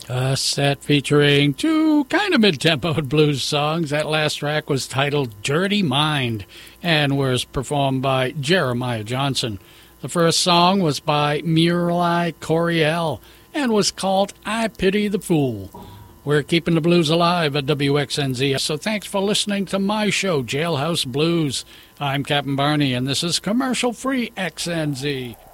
A set featuring two kind of mid-tempo blues songs. That last track was titled Dirty Mind and was performed by Jeremiah Johnson. The first song was by Murali Coryell and was called I Pity the Fool. We're keeping the blues alive at WXNZ, so thanks for listening to my show, Jailhouse Blues. I'm Captain Barney, and this is commercial-free XNZ.